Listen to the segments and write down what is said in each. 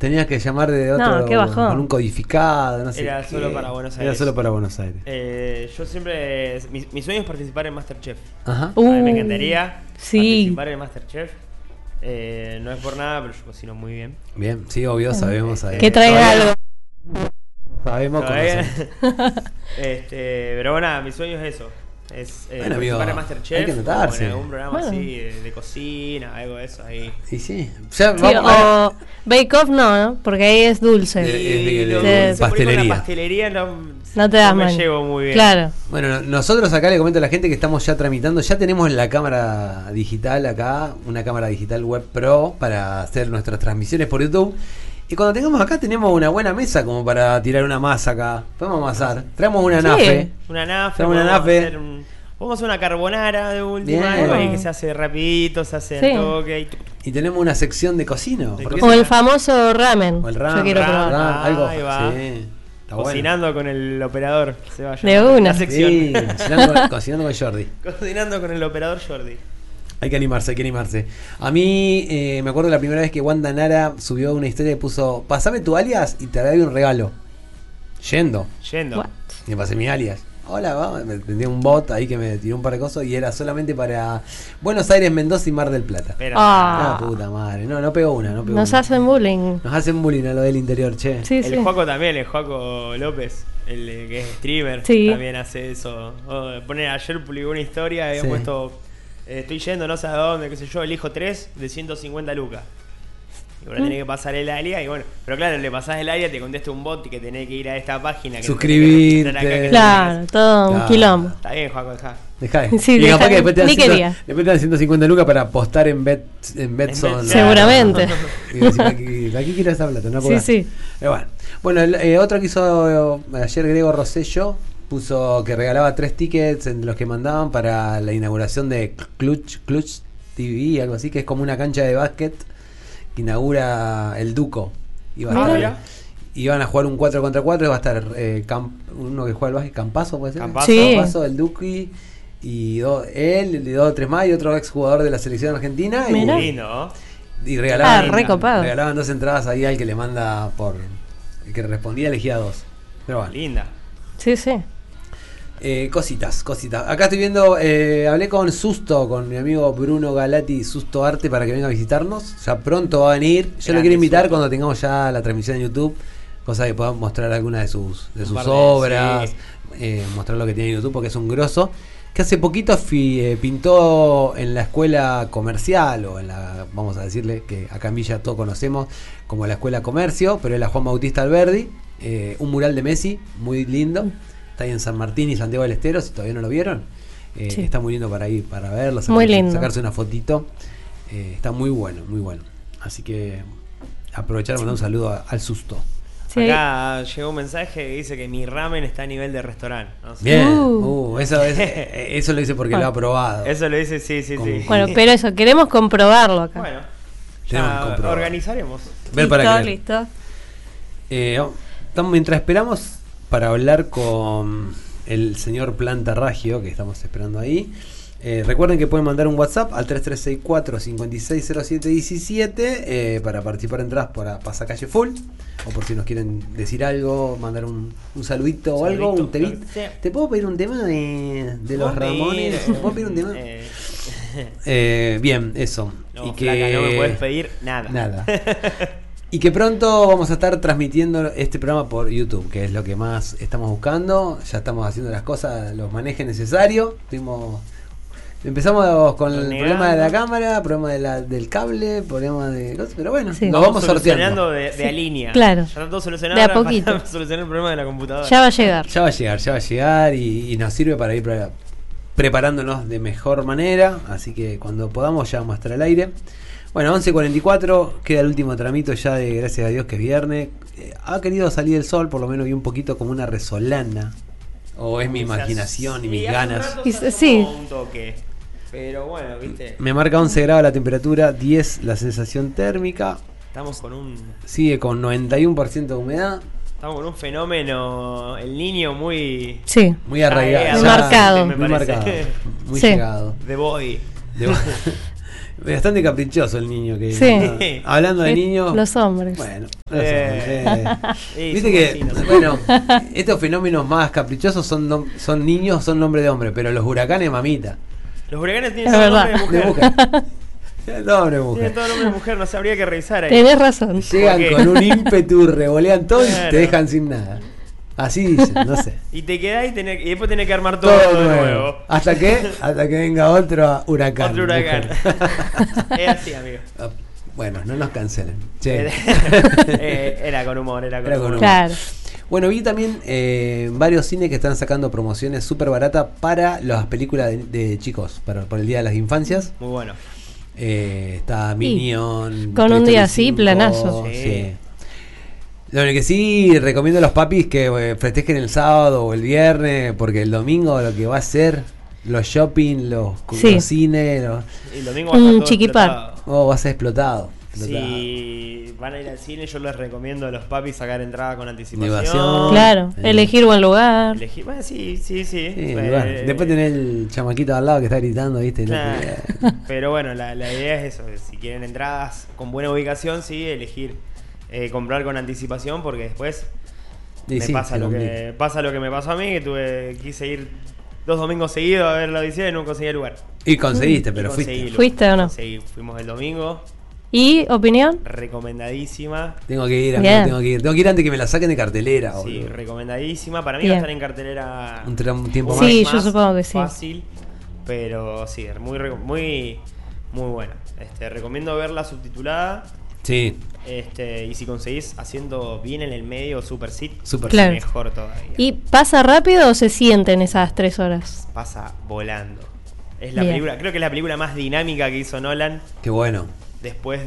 Tenías que llamar de otro. No, qué bajón. Con un codificado, no sé. Era solo para Buenos Aires. Era solo para Buenos Aires. Yo siempre. Mi sueño es participar en Masterchef. Ajá. A mí me encantaría Sí. participar en Masterchef. No es por nada, pero yo cocino muy bien. Bien, sí, obvio, sabemos. Que traiga algo. Sabemos Todavía- conocemos. Pero bueno, mi sueño es eso. Es Bueno, amigo, participar en Masterchef. hay que anotarse. O en algún programa Bueno. así de cocina, algo de eso ahí. Y sí. Ya, Sí, vamos a- o Bake Off no, porque ahí es dulce. de lo- pastelería. por ahí con la pastelería No te das no me mal. llevo muy bien. Claro. Bueno, nosotros acá le comento a la gente que estamos ya tramitando, ya tenemos la cámara digital acá, una cámara digital web pro para hacer nuestras transmisiones por YouTube. Y cuando tengamos acá tenemos una buena mesa como para tirar una masa acá. Podemos amasar. Traemos una Sí. nafe. Una nafe. Traemos una podemos nafe. hacer Podemos hacer una carbonara de última. Bien. Algo ahí que se hace rapidito, se hace Sí. al toque. Y Y tenemos una sección de cocina. De ¿Por qué O no? el famoso ramen. O el ram, Yo quiero ram, probar. algo. Ahí va. Sí, está bueno. cocinando con el operador. Se va a De llamar una. la sección. Sí, cocinando con Jordi. Cocinando con el operador Jordi. Hay que animarse, hay que animarse. A mí me acuerdo la primera vez que Wanda Nara subió una historia y puso: pasame tu alias y te doy un regalo. Yendo. Yendo. What? Y me pasé mi alias. Hola, vamos. Me tenía un bot ahí que me tiró un par de cosas y era solamente para Buenos Aires, Mendoza y Mar del Plata. Pero Ah. Puta madre. No pegó una, no pegó Nos una. hacen bullying. Nos hacen bullying a lo del interior, che. Sí, el sí. Joaco también, el Joaco López, el que es streamer, Sí. también hace eso. Ayer publicó una historia, había Sí. puesto: estoy yendo no sé a dónde, qué sé yo, elijo 3 de 150 lucas. Y ahora tenés que pasar el área y bueno, pero claro, le pasás el área, te contesta un bot y que tenés que ir a esta página. Que Suscribirte. tenés que registrar acá, que Claro, todo un Claro. quilombo. Está bien, Joaco, dejá. Dejá de. Sí, y dejá. capaz que después te dan Ni 100 quería. después te dan 150 lucas para apostar en Betson. Bet- Seguramente. Y decís, ¿para qué quiero esa plata? No Sí, puedo. sí. Bueno, otro que hizo ayer Grego Rosello puso que regalaba 3 tickets entre los que mandaban para la inauguración de Clutch TV, algo así, que es como una cancha de básquet que inaugura el Duco. Mira. Iban a jugar un 4 contra 4, va a estar uno que juega al básquet, Campazo, puede ser. Campazzo. Sí. Campazo, el Duki y él, y 2 o 3 más, y otro exjugador de la selección argentina. Mira. Lindo. Y regalaban, recopado. regalaban 2 entradas ahí al que le manda por. El que respondía elegía 2. Pero bueno. Linda. Sí, sí. Cositas. Acá estoy viendo, hablé con Susto, con mi amigo Bruno Galati, Susto Arte, para que venga a visitarnos. Ya pronto va a venir. Yo lo Grande quiero invitar Susto. cuando tengamos ya la transmisión en YouTube. Cosa que podamos mostrar algunas de sus par de- obras, sí. mostrar lo que tiene en YouTube, porque es un grosso. Que hace poquito pintó en la escuela comercial, o en la, vamos a decirle, que acá en Villa todos conocemos como la escuela comercio, pero es la Juan Bautista Alberdi. Un mural de Messi, muy lindo. Está ahí en San Martín y Santiago del Estero, si todavía no lo vieron. Sí. Está muy lindo para ir, para verlo, Muy lindo. sacarse una fotito. Está muy bueno, muy bueno. Así que aprovechar y mandar un saludo al Susto. Sí. Acá llegó un mensaje que dice que mi ramen está a nivel de restaurante. No sé. Bien, Uh. eso lo hice porque lo ha probado. Eso lo dice, sí. Bueno, pero eso, queremos comprobarlo acá. Bueno, Tenemos que ya comprobar. organizaremos. Ver para creer. Listo. Mientras esperamos para hablar con el señor Planta Ragio, que estamos esperando ahí. Recuerden que pueden mandar un WhatsApp al 3364-560717 para participar en entradas para Pasacalle Full, o por si nos quieren decir algo, mandar un saludito o algo, un temita. Sí. ¿Te puedo pedir un tema de los Ramones? ¿Te puedo pedir un tema? Bien, eso. No, y flaca, no me puedes pedir nada. Nada. Y que pronto vamos a estar transmitiendo este programa por YouTube, que es lo que más estamos buscando. Ya estamos haciendo las cosas, los manejes necesarios. Empezamos con el problema de la cámara, problema del cable, problema de cosas, pero bueno, Sí. nos vamos sorteando. de a línea. Claro. Ya está todo solucionado. De a ahora poquito. falta solucionar el problema de la computadora. Ya va a llegar. Ya va a llegar y nos sirve para ir preparándonos de mejor manera. Así que cuando podamos ya vamos a estar al aire. Bueno, 11:44, queda el último tramito ya de gracias a Dios que es viernes. Ha querido salir el sol, por lo menos vi un poquito como una resolana. O es mi imaginación y mis ganas. Sí. Un toque. Pero bueno, viste. Me marca 11 grados la temperatura, 10 la sensación térmica. Estamos con un Sigue con 91% de humedad. fenómeno, el niño muy Sí. Muy arraigado. Muy ya, marcado. me Muy parece. marcado. Muy Sí. llegado. The Boy. Bastante caprichoso el niño que Sí. ¿no? Hablando de niños. Los hombres. Bueno, Sí, viste somos que, así nosotros. bueno, estos fenómenos más caprichosos son niños, son nombre de hombre, pero los huracanes, mamita. Los huracanes tienen Es todo verdad. nombre de De mujer. mujer. Nombre de Tienen mujer. todo nombre de mujer, no sabría que revisar ahí. Tenés razón. Llegan ¿Por qué? con un ímpetu, revolean todo y Claro. te dejan sin nada. Así dicen, no sé. Y te quedás y después tenés que armar todo, Todo de nuevo. nuevo. Hasta que venga otro huracán. Otro huracán. mujer. Es así, amigo. Bueno, no nos cancelen. Che. Era con humor, era con Era con humor. humor. Claro. Bueno, vi también varios cines que están sacando promociones súper baratas para las películas de chicos, por el Día de las Infancias. Muy bueno. Está Minion. con Toy un Story día así, 5, planazo. Sí. Lo único que sí recomiendo a los papis que festejen el sábado o el viernes, porque el domingo lo que va a ser los shopping, los Sí. cines, El domingo va a estar Un todo chiquipar. explotado. va a ser explotado. Si van a ir al cine, yo les recomiendo a los papis sacar entrada con anticipación. Nevación. Claro. Elegir buen lugar. Elegir, bueno, sí. Sí, bueno, después tenés el chamaquito al lado que está gritando, ¿viste? No Claro. te- Pero bueno, la idea es eso. Si quieren entradas con buena ubicación, sí, elegir comprar con anticipación, porque después Y sí, pasa se lo complica. que pasa lo que me pasó a mí, que quise ir 2 domingos seguidos a ver la Odisea y no conseguía lugar. Y conseguiste, pero Y conseguí fuiste. lugar. ¿Fuiste o no? Conseguí. Fuimos el domingo, ¿Y opinión? recomendadísima. Tengo que ir, amigo, Bien. tengo que ir. Tengo que ir antes que me la saquen de cartelera. Sí, boludo. recomendadísima. Para mí Bien. va a estar en cartelera Un tiempo Sí, más. yo supongo que sí. Fácil, pero sí, muy buena. Recomiendo verla subtitulada. Sí, Y si conseguís haciendo bien en el medio Super Sit, súper. Claro. mejor todavía. ¿Y pasa rápido o se sienten esas 3 horas? Pasa volando. Es la Bien. película, creo que es la película más dinámica que hizo Nolan Qué bueno. después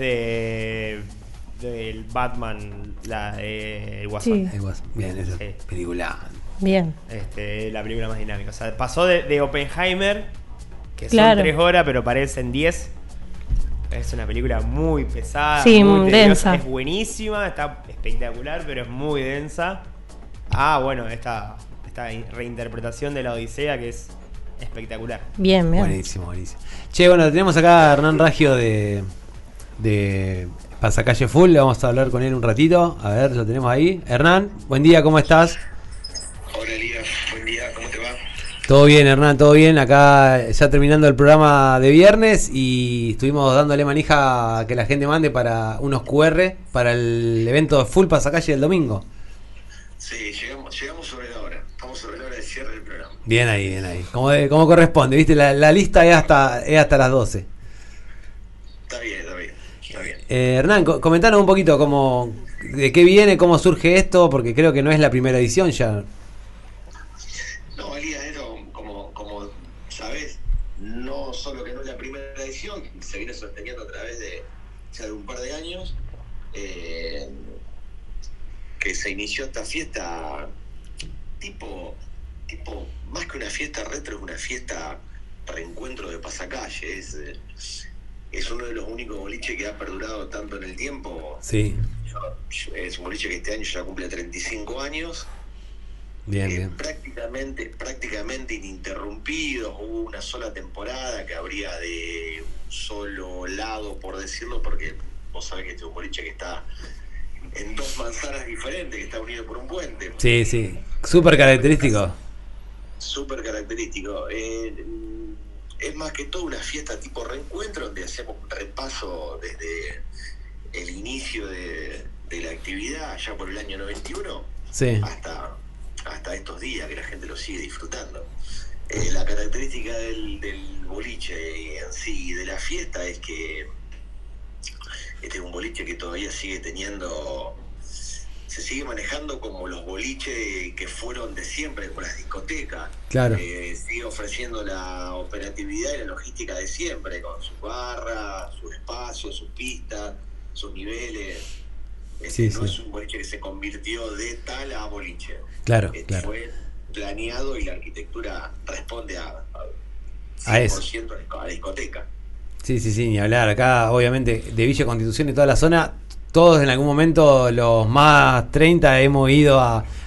del Batman, la de el Guasón. Sí. Bien, esa Sí. película. Bien. La película más dinámica. O sea, pasó de Oppenheimer, que Claro. son 3 horas, pero parecen 10. Es una película muy pesada, Sí, muy tediosa. densa. Es buenísima, está espectacular, pero es muy densa. Bueno, esta reinterpretación de la Odisea que es espectacular. Bien, bien. Buenísimo, buenísimo. Che, bueno, tenemos acá a Hernán Raggio de Pasacalle Full. Le vamos a hablar con él un ratito. A ver, lo tenemos ahí. Hernán, buen día, ¿cómo estás? Hola Elías, buen día, ¿cómo te va? Todo bien, Hernán, todo bien. Acá ya terminando el programa de viernes y estuvimos dándole manija a que la gente mande para unos QR para el evento de Full Pasacalle del domingo. Sí, llegamos sobre la hora, estamos sobre la hora de cierre del programa. Bien ahí, bien ahí. Como corresponde, ¿viste? La lista es hasta las 12. Está bien, está bien, está bien. Hernán, comentanos un poquito de qué viene, cómo surge esto, porque creo que no es la primera edición ya. No, Elías, esto, como sabes, no solo que no es la primera edición, se viene sosteniendo a través de ya de un par de años, que se inició esta fiesta tipo más que una fiesta retro, es una fiesta reencuentro de pasacalle. Es uno de los únicos boliches que ha perdurado tanto en el tiempo. Sí, Es un boliche que este año ya cumple 35 años. bien. Prácticamente ininterrumpidos. Hubo una sola temporada que habría de un solo lado, por decirlo, porque vos sabés que este es un boliche que está en 2 manzanas diferentes, que está unido por un puente. Sí, súper característico. Súper característico. Es más que todo una fiesta tipo reencuentro, donde hacemos un repaso desde el inicio de la actividad, ya por el año 91, Sí, hasta estos días, que la gente lo sigue disfrutando. La característica del boliche en sí, de la fiesta, es que este es un boliche que todavía se sigue manejando como los boliches que fueron de siempre, con las discotecas. claro. Sigue ofreciendo la operatividad y la logística de siempre, con sus barras, sus espacios, sus pistas, sus niveles. Sí, No sí. es un boliche que se convirtió de tal a boliche. Claro, claro. Fue planeado y la arquitectura responde a eso. 100% a la discoteca. Sí, ni hablar. Acá, obviamente, de Villa Constitución y toda la zona, todos en algún momento, los más 30, hemos ido a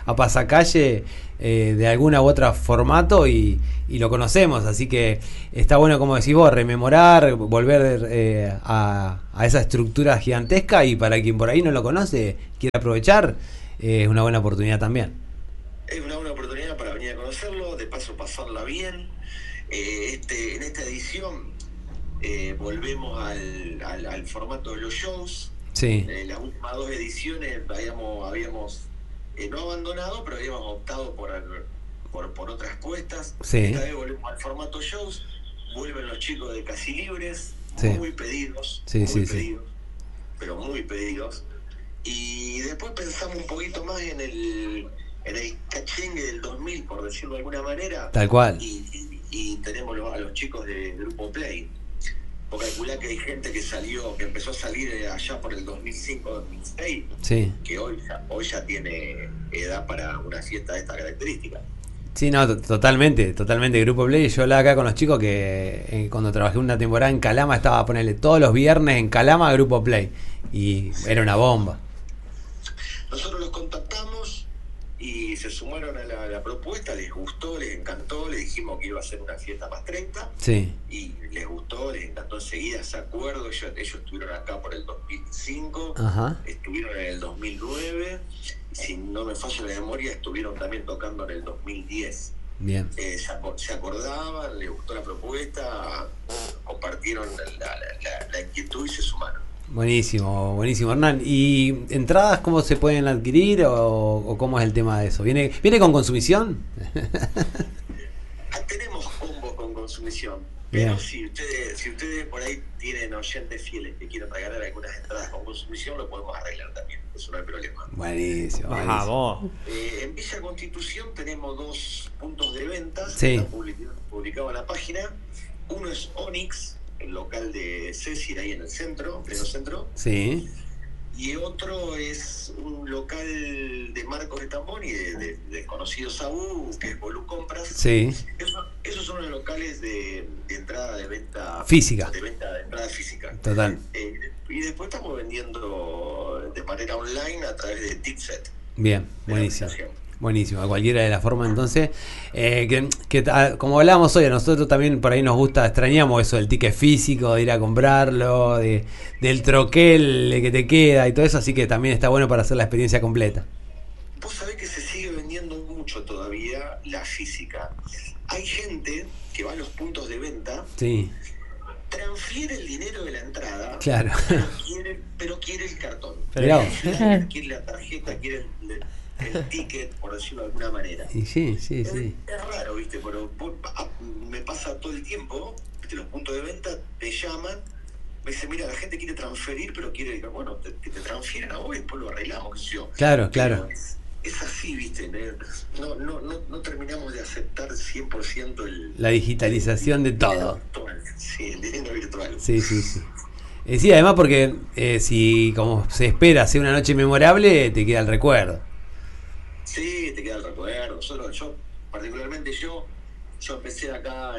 a Pasacalle de alguna u otra formato y lo conocemos, así que está bueno, como decís vos, rememorar, volver a esa estructura gigantesca, y para quien por ahí no lo conoce, quiere aprovechar, es una buena oportunidad también. Es una buena oportunidad para venir a conocerlo, de paso pasarla bien. En esta edición volvemos al formato de los shows. Sí. Las últimas 2 ediciones habíamos no abandonado, pero habíamos optado por otras cuestas. Sí. Esta vez volvemos al formato shows. Vuelven los chicos de Casi Libres, Sí. muy pedidos, Sí, muy sí, pedidos, pero muy pedidos. Y después pensamos un poquito más en el cachengue del 2000, por decirlo de alguna manera. Tal cual. Y tenemos a los chicos de Grupo Play. Porque calculá que hay gente que empezó a salir allá por el 2005-2006, Sí. que hoy ya tiene edad para una fiesta de esta característica. Sí, no, totalmente, Grupo Play. Yo hablaba acá con los chicos que cuando trabajé una temporada en Calama estaba a ponerle todos los viernes en Calama Grupo Play, y era una bomba. Nosotros los contactamos y se sumaron a la propuesta, les gustó, les encantó, les dijimos que iba a ser una fiesta más 30, Sí. y les gustó, les encantó enseguida ese acuerdo. Ellos estuvieron acá por el 2005, Ajá. estuvieron en el 2009, si no me falla la memoria, estuvieron también tocando en el 2010. Bien. Se acordaban, les gustó la propuesta, compartieron la inquietud y se sumaron. Buenísimo, Hernán. ¿Y entradas cómo se pueden adquirir o cómo es el tema de eso? ¿Viene con consumición? Tenemos combo con consumición, Bien. pero si ustedes por ahí tienen oyentes fieles que quieran regalar algunas entradas con consumición, lo podemos arreglar también, eso no hay problema. Buenísimo. Vamos. En Villa Constitución tenemos 2 puntos de venta, Sí. están publicados en la página. Uno es Onyx, el local de Cecil ahí en el centro, en pleno centro, Sí. y otro es un local de Marcos de Tambón y de conocido Saúl, que es Bolú Compras. Sí. Esos son los locales de entrada de venta Física. de venta de entrada física. Total. Y después estamos vendiendo de manera online a través de Tipset. Bien, de la buenísimo. aplicación. Buenísimo, a cualquiera de las formas. Entonces, como hablábamos hoy, a nosotros también por ahí nos gusta, extrañamos eso del ticket físico, de ir a comprarlo, del troquel que te queda y todo eso, así que también está bueno para hacer la experiencia completa. Vos sabés que se sigue vendiendo mucho todavía la física. Hay gente que va a los puntos de venta, Sí, transfiere el dinero de la entrada, claro. pero quiere el cartón. Mirá. Quiere la tarjeta, quiere el ticket, por decirlo de alguna manera. Y sí. Es raro, ¿viste? Pero me pasa todo el tiempo, ¿viste? Los puntos de venta te llaman, me dicen, mira, la gente quiere transferir, pero quiere, bueno, que te transfieren a vos y después lo arreglamos, qué sé yo. Claro. Pero es así, ¿viste? No terminamos de aceptar 100% La digitalización de todo. Sí, el dinero virtual. Sí. Sí, además porque si como se espera sea una noche memorable, te queda el recuerdo. Sí, te queda el recuerdo. Particularmente yo empecé acá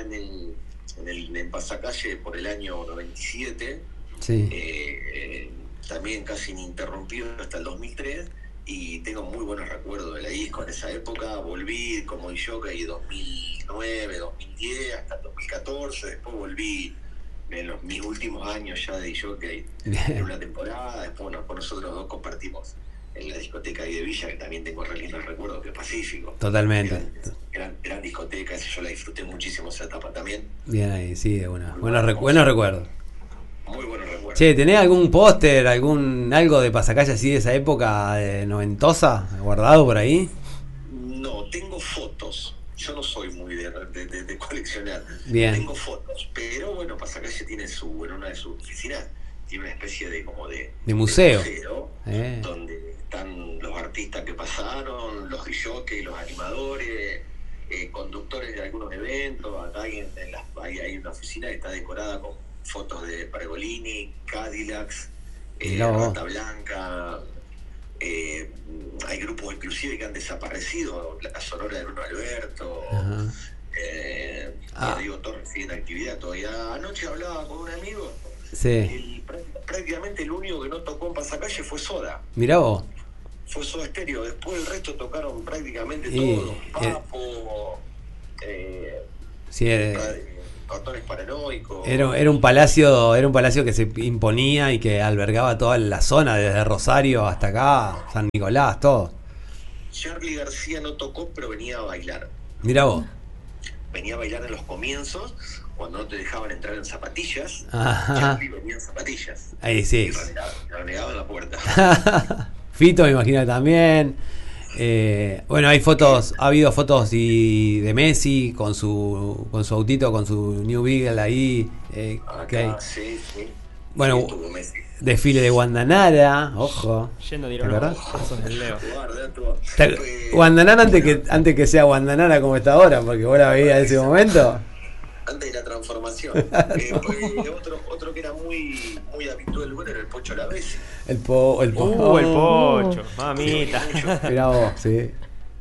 en Pasacalle por el año 97, Sí. también casi ininterrumpido hasta el 2003, y tengo muy buenos recuerdos de la disco en esa época. Volví como DJ 2009, 2010, hasta el 2014, después volví en mis últimos años ya de DJ en una temporada, después nosotros dos compartimos en la discoteca ahí de Villa, que también tengo re lindos recuerdos, que Pacífico. Totalmente. Gran discoteca, yo la disfruté muchísimo esa etapa también. Bien ahí, sí, de una. Buenos recuerdos. Muy buenos recuerdos. Che, ¿tenés algún póster, algo de Pasacalle así de esa época noventosa guardado por ahí? No, tengo fotos. Yo no soy muy de coleccionar. Bien. Tengo fotos, pero bueno, Pasacalle tiene en una de sus oficinas, tiene una especie de museo. Donde están los artistas que pasaron, los DJs, los animadores, conductores de algunos eventos. Acá hay una oficina que está decorada con fotos de Pergolini, Cadillacs, Rata Blanca. Hay grupos inclusive que han desaparecido, la Sonora de Bruno Alberto. Diego Torres sigue en actividad todavía. Anoche hablaba con un amigo. Sí. Prácticamente el único que no tocó en Pasacalle fue Soda. Mirá vos. fue Soda Stereo. Después el resto tocaron prácticamente Y, todos. Papo, Sí, Ratones Paranoicos. era un palacio que se imponía y que albergaba toda la zona, desde Rosario hasta acá, San Nicolás, todo. Charly García no tocó, pero venía a bailar. Mirá vos. Venía a bailar en los comienzos, cuando no te dejaban entrar en zapatillas. Ajá. Charly venía en zapatillas. Ahí sí. Y renegaba en la puerta. Fito me imagino también. Bueno, ha habido fotos de Messi con su autito, con su New Beagle ahí. Acá, sí. Bueno, Sí, estuvo Messi. desfile de Guandanara, ojo. Yendo a ¿De tirar verdad? unos pasos del Leo. Guandanara antes que sea Guandanara como está ahora, porque vos la veías en ese momento. Antes de la transformación. Otro que era muy habitual, bueno, era el Pocho Lavesi. El Pocho. El Pocho, mamita. Mirá vos, sí.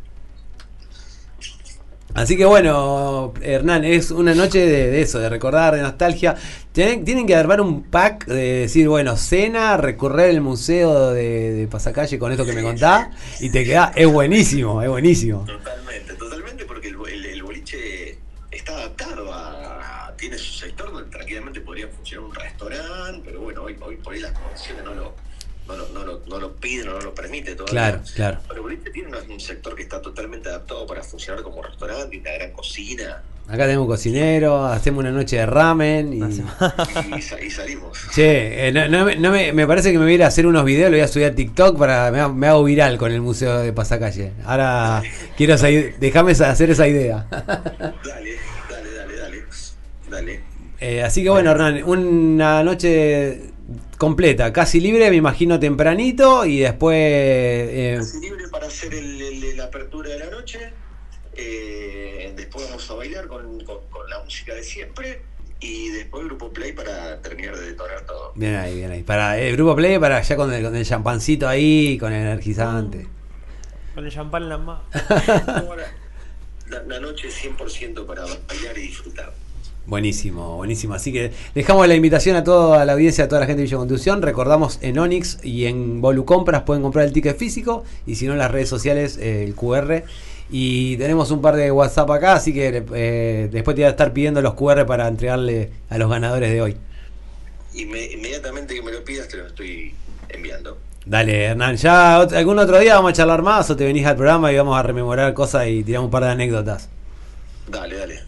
Así que bueno, Hernán, es una noche de eso, de recordar, de nostalgia. Tienen que armar un pack de decir, bueno, cena, recorrer el museo de Pasacalle con esto que me contás, y te queda, es buenísimo, es buenísimo. Totalmente, porque el boliche está adaptado tiene su sector donde tranquilamente podría funcionar un restaurante, pero bueno, hoy por ahí las condiciones no lo piden o no lo permite todavía. Claro. Pero el boliche tiene un sector que está totalmente adaptado para funcionar como restaurante, una gran cocina. Acá tenemos cocinero, hacemos una noche de ramen Y salimos. Che, me parece que me voy a ir a hacer unos videos, lo voy a subir a TikTok me hago viral con el museo de Pasacalle. Ahora quiero déjame hacer esa idea. Dale. Así que bueno, Hernán, una noche completa, casi libre, me imagino tempranito, y después... Casi libre para hacer la apertura de la noche. Después vamos a bailar con la música de siempre. Y después Grupo Play para terminar de detonar todo. Bien ahí. Para el Grupo Play, para ya con el champancito ahí, con el energizante. Con el champán en la mano. La noche 100% para bailar y disfrutar. Buenísimo. Así que dejamos la invitación a toda la audiencia, a toda la gente de Villa Constitución. Recordamos, en Onyx y en Volucompras pueden comprar el ticket físico, y si no en las redes sociales el QR. Y tenemos un par de WhatsApp acá, así que después te voy a estar pidiendo los QR para entregarle a los ganadores de hoy. Inmediatamente que me lo pidas te lo estoy enviando. Dale, Hernán, ya algún otro día vamos a charlar más, o te venís al programa y vamos a rememorar cosas y tiramos un par de anécdotas. Dale.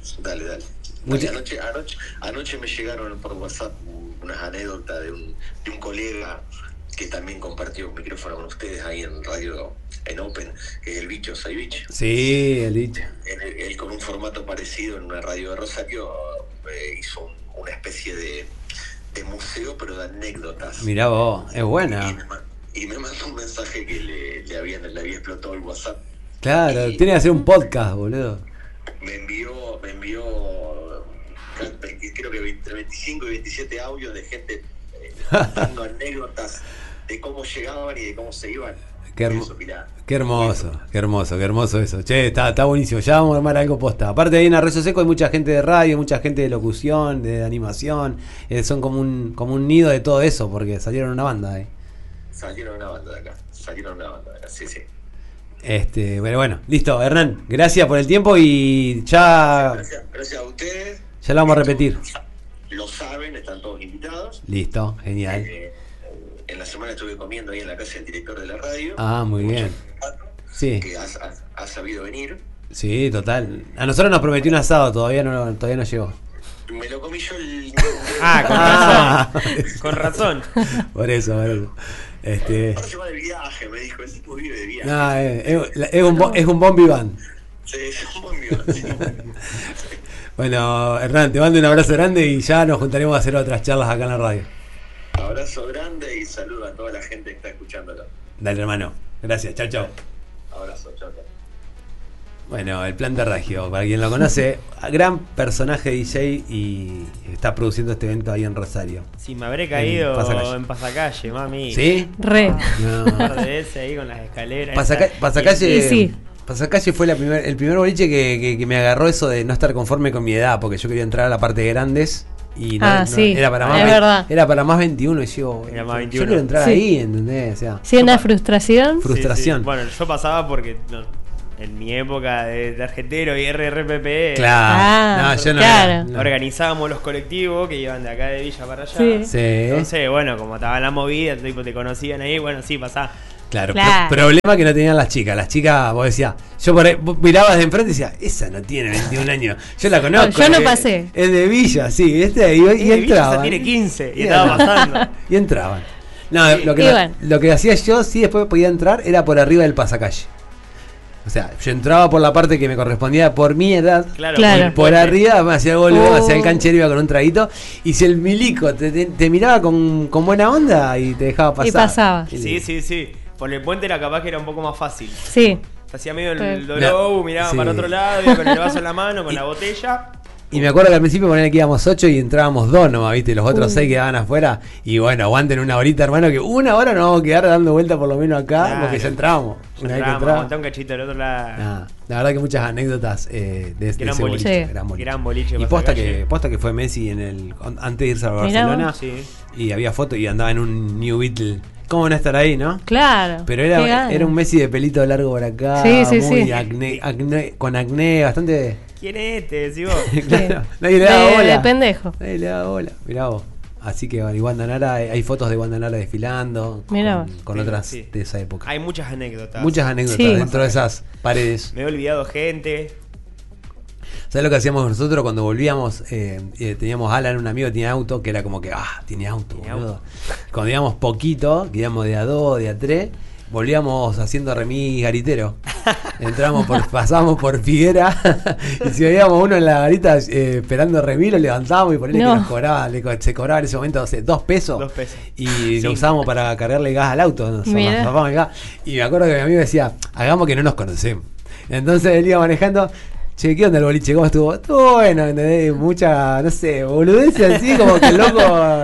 Anoche me llegaron por WhatsApp unas anécdotas de un colega que también compartió un micrófono con ustedes ahí en radio, en Open, que es el bicho Saivich. Sí, el bicho. Él con un formato parecido en una radio de Rosario hizo una especie de museo, pero de anécdotas. Mirá vos, es buena. Y me mandó un mensaje que le había explotado el WhatsApp. Claro, tiene que hacer un podcast, boludo. Me envió creo que entre 25 y 27 audios de gente dando anécdotas de cómo llegaban y de cómo se iban. Qué hermoso eso. Che, está buenísimo. Ya vamos a armar algo posta. Aparte, ahí en Arroyo Seco hay mucha gente de radio, mucha gente de locución, de animación. Son como un nido de todo eso, porque salieron una banda ahí. Salieron una banda de acá, sí. Pero bueno, listo, Hernán, gracias por el tiempo y ya... Gracias a ustedes. Ya lo vamos a repetir. Lo saben, están todos invitados. Listo, genial. En la semana estuve comiendo ahí en la casa del director de la radio. Ah, muy bien. Sí. Que ha sabido venir. Sí, total. A nosotros nos prometió un asado, todavía no llegó. Me lo comí yo el... Con razón. Por eso. Ahora se va de viaje, me dijo. El tipo vive de viaje. No, es un bombi van. Sí, es un bombi van. Bueno, Hernán, te mando un abrazo grande y ya nos juntaremos a hacer otras charlas acá en la radio. Abrazo grande y saludo a toda la gente que está escuchándolo. Dale, hermano. Gracias, chao. Abrazo, chao. Bueno, el Plan de Regio, para quien lo conoce, gran personaje DJ y está produciendo este evento ahí en Rosario. Sí, me habré caído en Pasacalle, mami. ¿Sí? Re. No. Un par de veces ahí con las escaleras. Pasacalle. Sí. Pasacalle fue el primer boliche que me agarró eso de no estar conforme con mi edad, porque yo quería entrar a la parte de grandes Y no, sí, era para más, es verdad. Era para más 21 y yo, Era más yo 21. quiero entrar Sí. ahí, ¿entendés? O sea, Sí, una frustración. frustración. Sí. Bueno, yo pasaba porque en mi época de tarjetero y RRPP Claro. No, yo no claro. era, no. organizábamos los colectivos que iban de acá de Villa para allá. Sí. Sí. Entonces, bueno, como estaba en la movida, tipo, te conocían ahí, bueno, sí, pasá. Claro, Claro. problema que no tenían las chicas. Las chicas, vos decías, yo por ahí, vos mirabas de enfrente y decías, esa no tiene 21 años. Yo la conozco. Yo no pasé. Es de Villa, sí, y Villa entraban. ya tiene 15 y Y estaba pasando. Y entraban. No, lo que, Y bueno. lo que hacía yo, sí, después podía entrar, era por arriba del pasacalle. O sea, yo entraba por la parte que me correspondía por mi edad. Claro, Claro. Por arriba, me hacía el gol, Oh. hacía el canchero, iba con un traguito. Y si el milico te miraba con buena onda y te dejaba pasar. Y pasaba. Sí, sí, sí. Por el puente era capaz que era un poco más fácil. Sí. Se hacía medio Pero- el dolor, miraba Sí. para otro lado, iba con el vaso en la mano, con la botella. Y me acuerdo que al principio ponían que íbamos 8 y entrábamos 2 nomás, ¿viste? Los otros 6 quedaban afuera. Y bueno, aguanten una horita, hermano, que una hora nos vamos a quedar dando vuelta por lo menos acá, Claro. porque ya entramos. Una vez que entramos. Aguantá un cachito del otro lado. Nah, la verdad que muchas anécdotas de Gran ese boliche. boliche. Sí. Gran boliche. Gran boliche Y de posta Pasacalle. que fue Messi antes de irse a Mirá Barcelona. vos. Sí. Y había fotos y andaba en un New Beatle. ¿Cómo no estar ahí, no? Claro. Pero Qué era ganas. un Messi de pelito largo por acá, Sí, sí, muy sí. con acné, bastante. ¿Quién es este? Decís vos. Claro, nadie le daba bola. De pendejo. Nadie le daba bola. Mirá vos. Así que bueno, y Wanda Nara, hay fotos de Wanda Nara desfilando Mirá con vos. otras Sí. de esa época. Hay muchas anécdotas. Muchas anécdotas Sí. dentro de esas paredes. Me he olvidado gente. ¿Sabes lo que hacíamos nosotros cuando volvíamos? Teníamos Alan, un amigo que tenía auto, que era como que, tiene auto, Tiene boludo. Cuando íbamos poquito, que íbamos de A2, de A3, volvíamos haciendo remis garitero. Pasábamos por Figuera, y si veíamos uno en la garita esperando remis, lo levantábamos y por ahí No. que nos cobraba, se cobraba en ese momento, no sé, 2 pesos. 2 pesos. Y Sí. lo usábamos para cargarle gas al auto. Nos Mirá. zafamos el gas. Y me acuerdo que mi amigo decía, hagamos que no nos conocemos. Entonces él iba manejando. Che, ¿qué onda el boliche? ¿Cómo estuvo? Estuvo bueno, ¿entendés? Mucha, no sé, boludeces así, como que el loco.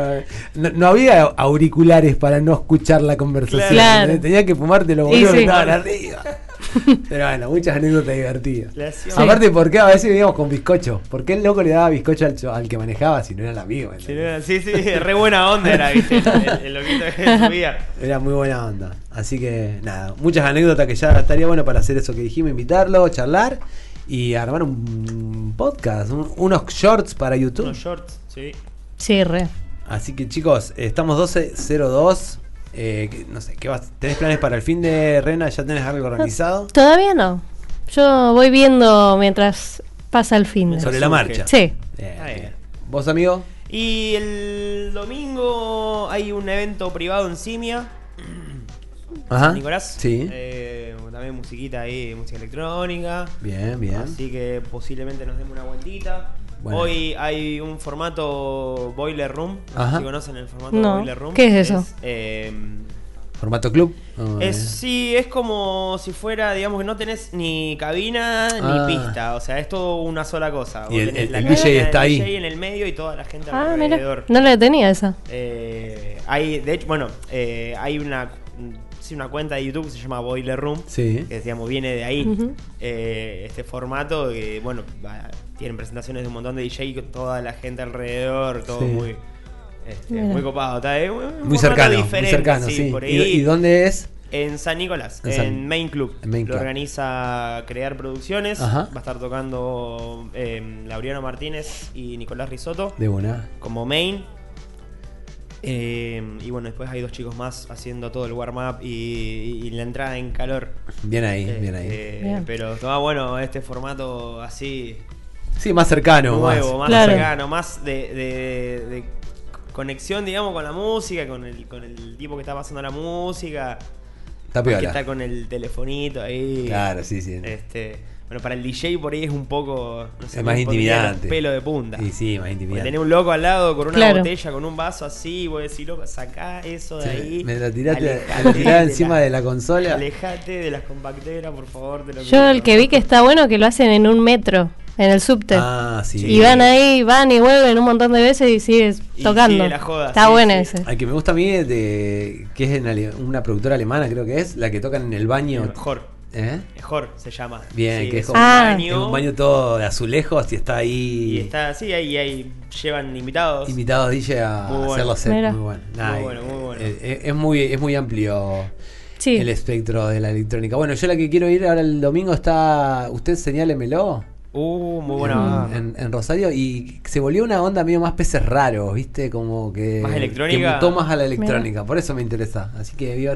No había auriculares para no escuchar la conversación. Claro. ¿entendés? Tenía que fumarte los Y boludos que sí. estaban arriba. Pero bueno, muchas anécdotas divertidas. Le hacía- Sí. Aparte, ¿por qué a veces vivíamos con bizcocho? ¿Por qué el loco le daba bizcocho al que manejaba si no era el amigo? ¿entendés? Sí, re buena onda era, viste. El loquito que subía. Era muy buena onda. Así que nada, muchas anécdotas que ya estaría bueno para hacer eso que dijimos, invitarlo, charlar y armar un podcast, unos shorts para YouTube. Unos shorts, sí. Sí, re. Así que chicos, estamos 12:02. No sé, ¿tenés planes para el fin de Rena? ¿Ya tenés algo organizado? Todavía no. Yo voy viendo mientras pasa el fin de. Sobre la surge. marcha. Sí. Bien, Está bien. bien. ¿Vos, amigo? Y el domingo hay un evento privado en Simia. Ajá. Nicolás. Sí. También musiquita ahí, música electrónica. Bien, bien. Así que posiblemente nos demos una vueltita. Bueno. Hoy hay un formato Boiler Room. No sé Ajá. si conocen el formato No. Boiler Room. ¿Qué es eso? ¿Formato club? Oh, Sí, es como si fuera, digamos que no tenés ni cabina Ah. ni pista. O sea, es todo una sola cosa. Y Vos el- tenés el la DJ cabina, está el ahí. DJ en el medio y toda la gente Ah, mira. alrededor. No la tenía esa. Hay, de hecho, bueno, hay una cuenta de YouTube que se llama Boiler Room. Sí. Que digamos viene de ahí. Ujú. Este formato que, bueno, tienen presentaciones de un montón de DJ con toda la gente alrededor, todo Sí. muy Mira. muy copado. Está un Muy formato cercano, diferente, muy cercano, sí, sí. por ¿Y, ahí. y dónde es? En San Nicolás, En en, San- Main Club. en Main Lo Club. organiza Crear Producciones. Ajá. Va a estar tocando Laureano Martínez y Nicolás Risotto De una. como main. Y bueno, después hay 2 chicos más haciendo todo el warm-up y la entrada en calor. Bien ahí, bien ahí. Bien. Pero estaba bueno este formato así Sí, más cercano. nuevo, más Claro. cercano, más de conexión, digamos, con la música, con el tipo que está pasando la música. Está Que piola. está con el telefonito ahí. Claro, sí, sí. Bueno, para el DJ por ahí es un poco. No sé, Es más me pondría intimidante. los pelos de punta. Y sí, más Porque intimidante. tenés un loco al lado con una Claro. botella, con un vaso así, y vos decís, loco, sacá eso de Sí, ahí. me lo tiraste, alejate me lo tirás de encima de la consola. Alejate de las compacteras, por favor. Te lo Yo pido. el que vi que está bueno que lo hacen en un metro, en el subte. Ah, sí. Y van ahí, van y vuelven un montón de veces y sigues Y tocando. sigue la joda, Está sí, bueno sí. ese. Al que me gusta a mí, que es una productora alemana, creo que es, la que tocan en el baño. Mejor. Mejor se llama. Bien, Sí, que es es como un Ah. baño. es un baño todo de azulejos y está ahí. Y está, sí, ahí llevan invitados. Invitados DJ a Muy bueno. hacer los sets. Mira. Muy bueno. Muy bueno, muy bueno. Es muy amplio Sí. el espectro de la electrónica. Bueno, yo la que quiero ir ahora el domingo está. Usted señálemelo. Muy buena. En Rosario, y se volvió una onda medio más peces raros, ¿viste? Como que. ¿Más electrónica? Que mutó más a la electrónica. Por eso me interesa. Así que voy a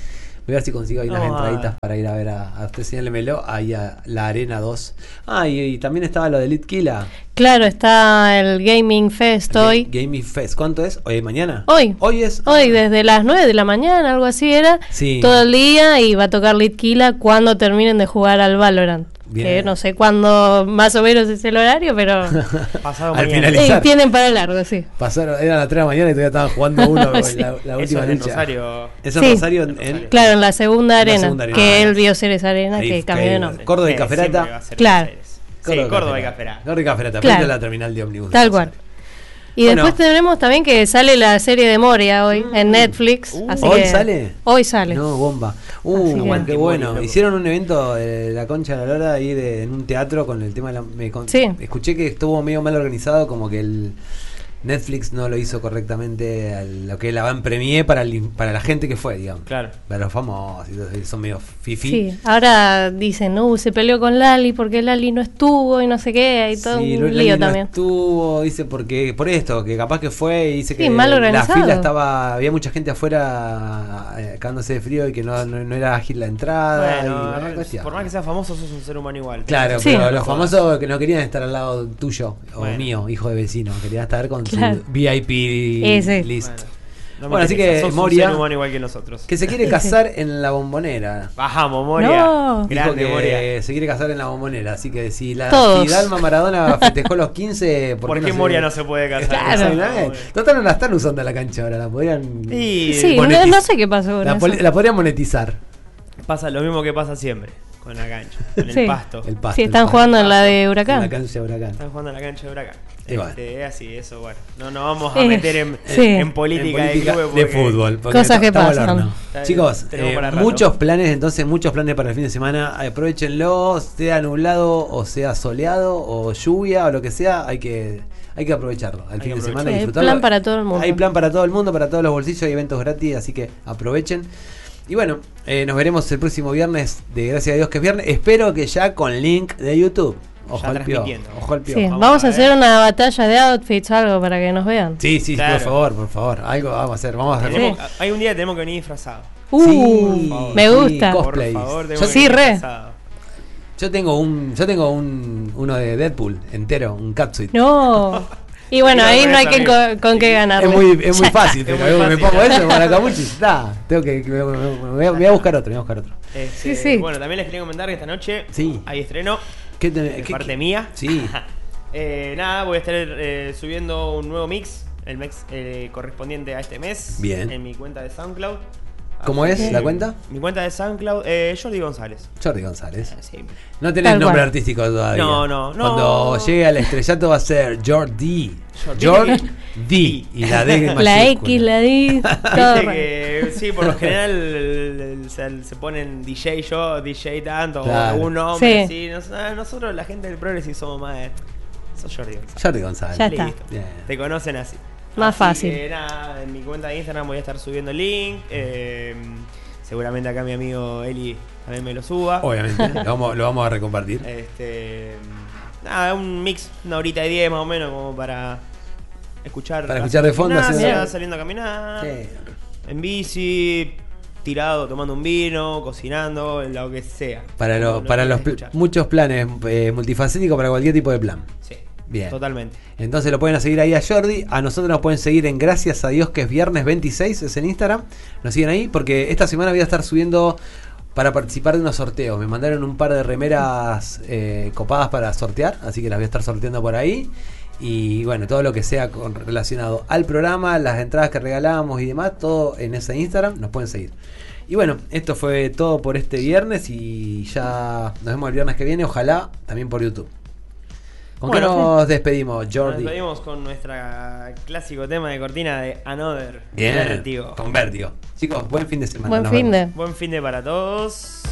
ver si consigo ahí unas Vamos a entraditas para ir a ver a usted señálemelo ahí a la Arena 2. Y también estaba lo de Litkila. Claro, está el Gaming Fest hoy. Gaming Fest. ¿Cuánto es? ¿Hoy mañana? Hoy. Hoy es. Hoy, desde las 9 de la mañana, algo así era. Sí. Todo el día y va a tocar Litkila cuando terminen de jugar al Valorant. Bien. Que no sé cuándo más o menos es el horario, pero Pasado Al mañana. finalizar. tienen para largo, sí. Pasaron, eran las 3 de la mañana y todavía estaban jugando uno Sí. la Eso última es en lucha. Rosario. Eso Sí. en Rosario, Claro, en la segunda En la arena, segunda arena. que es Ah, el Bioceres Arena, ahí, que cambió de ahí, nombre. Córdoba y Siempre Caferata. va a ser Claro. Buenos Aires. Sí, Córdoba y Caferata. Córdoba y Caferata, Claro. frente a la terminal de ómnibus. Tal cual. Y Bueno. después tenemos también que sale la serie de Moria hoy en Netflix. Así ¿Hoy que- sale? Hoy sale. No, bomba. Así que- Aguante Qué bueno. Mori, loco. Hicieron un evento de la Concha de la Lora ahí en un teatro con el tema de Sí. Escuché que estuvo medio mal organizado, como que el Netflix no lo hizo correctamente a lo que la van premié para la gente que fue, digamos. Claro. Para los famosos, y todo, son medio fifi. Sí, ahora dicen, se peleó con Lali porque Lali no estuvo y no sé qué, hay todo Sí, un Lali lío no también. estuvo, dice, porque por esto, que capaz que fue y dice Sí, que mal la organizado. fila había mucha gente afuera cagándose de frío y que no era ágil la entrada. Bueno, y a ver, cuestión. por más que seas famoso, sos un ser humano igual. Claro, Sí. pero los famosos que no querían estar al lado tuyo o Bueno. mío, hijo de vecino, querían estar con Claro. su VIP Ese. list. No me Bueno, así interesa, que sos Moria- un ser humano igual que nosotros. Que se quiere casar en la Bombonera. Bajamos, Moria. No. Dijo Grande, que Moria. se quiere casar en la Bombonera, así que si Todos. Dalma Maradona festejó los 15, ¿Por qué Moria no se puede casar? Claro. Exactamente. Total, no la están usando la cancha ahora, la podrían Sí, monetiz- no sé qué pasó con eso. la podrían monetizar. Pasa lo mismo que pasa siempre con la cancha, con Sí. el pasto. El pasto, Sí, el están pasto. jugando en la de En la Huracán. cancha de Huracán. Están jugando en la cancha de Huracán. Y bueno. Es así, eso bueno. No nos vamos a meter en, Sí. en política de clubes de porque- fútbol. porque Cosas que estamos al pasan. horno. Está bien, Chicos, tenemos para rato. muchos planes para el fin de semana. Aprovechenlo, sea nublado o sea soleado o lluvia o lo que sea, hay que aprovecharlo. Al Hay fin que de semana Sí, hay disfrutarlo. plan para todo el mundo. Hay plan para todo el mundo, para todos los bolsillos, hay eventos gratis, así que aprovechen. Y bueno, nos veremos el próximo viernes, de gracias a Dios que es viernes. Espero que ya con link de YouTube. Ojo Ya al piojo. transmitiendo. Ojo al Sí, piojo. vamos a a ver. hacer una batalla de outfits o algo para que nos vean. Sí, sí, Claro. por favor. Algo vamos a hacer. Vamos a hacer. Tenemos- Hay un día que tenemos que venir disfrazados. Sí, Me sí, gusta. cosplays. Por favor, Yo tenemos que sí, venir re. disfrazados. Yo tengo uno de Deadpool entero, un catsuit. No. Y bueno, Sí, ahí no, no hay eso, que amigo. con qué ganar. Es muy fácil, Es pero muy me fácil, pongo ¿no? eso, Maracamuchi, está. Tengo que me voy a buscar otro, Este, Sí, sí. Bueno, también les quería comentar que esta noche Sí. hay estreno ¿Qué de parte mía. Sí. Nada, voy a estar subiendo un nuevo mix, el mix correspondiente a este mes. Bien. En mi cuenta de SoundCloud. ¿Cómo Así es que- la cuenta? Mi cuenta de SoundCloud, Jordi González. Jordi González. Sí. No tenés Tal nombre cual. artístico todavía. No. Cuando llegue al estrellato va a ser Jordi. Jordi. Jordi. Y la D mayúscula. La X, la D, todo. Viste raro. que, sí, por lo general se ponen DJ yo, DJ tanto, Claro. o un hombre, Sí. sí. Nosotros, la gente del Progressive, somos más de... Sos Jordi González. Jordi González. Ya está. Listo. Bien. Te conocen así. Más Así fácil. que nada, en mi cuenta de Instagram voy a estar subiendo el link. Seguramente acá mi amigo Eli también me lo suba. Obviamente, lo vamos a recompartir. Nada, un mix, una horita y 10 más o menos, como para escuchar. Para escuchar de fondo, Gimnasia, haciendo- saliendo a caminar. Sí. En bici, tirado, tomando un vino, cocinando, lo que sea. Para Lo los que escuchar. muchos planes multifacéticos para cualquier tipo de plan. Sí, Bien. totalmente. Entonces lo pueden seguir ahí a Jordi. A nosotros nos pueden seguir en Gracias a Dios, que es viernes 26, es en Instagram. Nos siguen ahí porque esta semana voy a estar subiendo para participar de unos sorteos. Me mandaron un par de remeras copadas para sortear, así que las voy a estar sorteando por ahí. Y bueno, todo lo que sea relacionado al programa, las entradas que regalamos y demás, todo en ese Instagram, nos pueden seguir. Y bueno, esto fue todo por este viernes y ya nos vemos el viernes que viene, ojalá también por YouTube. ¿Con qué Bueno, nos despedimos, Nos Jordi? despedimos con nuestro clásico tema de cortina de Another. Bien, Vértigo. con Vértigo. Chicos, buen fin de semana. Buen nos fin vemos. de. Buen fin de para todos.